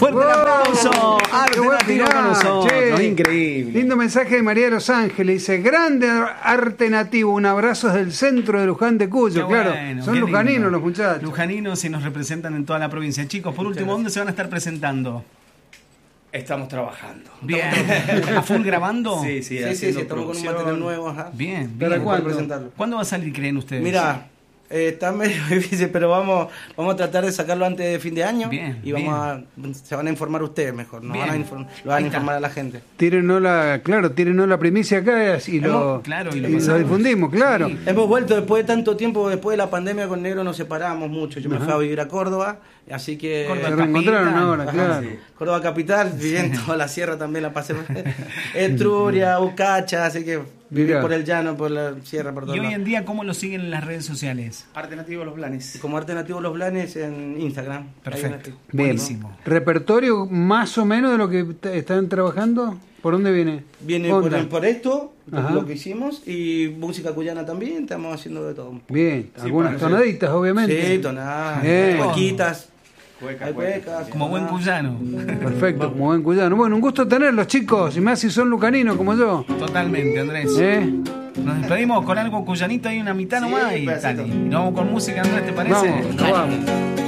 ¡Fuerte el aplauso! Arte Nativo con nosotros. Che, Increíble. Lindo mensaje de María de Los Ángeles. Dice, grande Arte Nativo. Un abrazo desde el centro de Luján de Cuyo. Qué Claro, bueno, son qué lujaninos lindo. los muchachos. Lujaninos y nos representan en toda la provincia. Chicos, por último, ¿dónde se van a estar presentando? Estamos trabajando. Bien. ¿A full grabando? Sí, estamos con un producción. material nuevo. Ajá. Bien, ¿Para bien. cuándo? Presentarlo. ¿Cuándo va a salir, creen ustedes? Mira, está medio difícil, pero vamos a tratar de sacarlo antes de fin de año. Bien, y se van a informar ustedes mejor, Bien. lo van Ahí a está. informar a la gente. Tírenos la primicia acá y lo pasamos. difundimos, claro. Sí. Hemos vuelto después de tanto tiempo, después de la pandemia con Negro nos separamos mucho. Yo me fui a vivir a Córdoba, así que... Córdoba Se reencontraron capital. ahora, Ajá, claro. sí. Córdoba capital, viviendo toda la sierra también la pasé. Etruria, Ucacha, así que viví Mirá. por el llano, por la sierra, por todo Y hoy lado. en día, ¿cómo lo siguen en las redes sociales? Arte Nativo Los Blanes. Como Arte Nativo Los Blanes en Instagram. Perfecto. Ahí Bien. Buenísimo. ¿Repertorio más o menos de lo que están trabajando? ¿Por dónde viene? viene Onda. por esto, Ajá. lo que hicimos, y música cuyana también, estamos haciendo de todo. Bien, algunas tonaditas, obviamente. Sí, tonadas, Bien. cuequitas, Cueca, hay cueca. cuecas. Como buen cuyano. Perfecto, como buen cuyano. Bueno, un gusto tenerlos, chicos, y más si son lucaninos como yo. Totalmente, Andrés. Nos despedimos con algo cuyanito y una mitad Sí, nomás y pedacito. tal. Y nos vamos con música, Andrés, ¿te parece? Vamos, nos vamos.